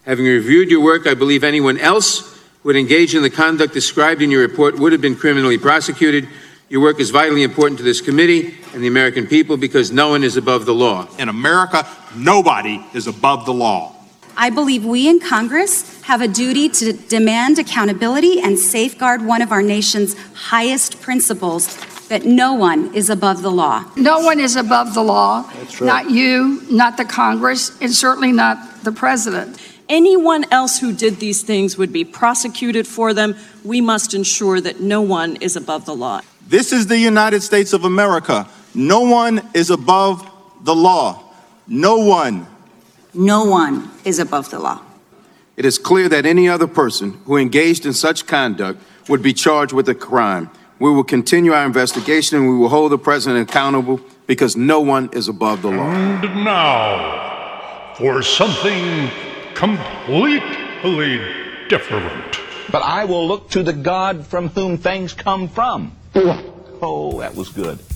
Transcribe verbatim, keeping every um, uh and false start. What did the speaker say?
Having reviewed your work, I believe anyone else who would engage in the conduct described in your report would have been criminally prosecuted. Your work is vitally important to this committee and the American people because no one is above the law. In America, nobody is above the law. I believe we in Congress have a duty to demand accountability and safeguard one of our nation's highest principles, that no one is above the law. No one is above the law. That's right. Not you, not the Congress, and certainly not the president. Anyone else who did these things would be prosecuted for them. We must ensure that no one is above the law. This is the United States of America. No one is above the law. No one. No one is above the law. It is clear that any other person who engaged in such conduct would be charged with a crime. We will continue our investigation and we will hold the president accountable because no one is above the law. And now, for something completely different. But I will look to the God from whom things come from. Oh, that was good.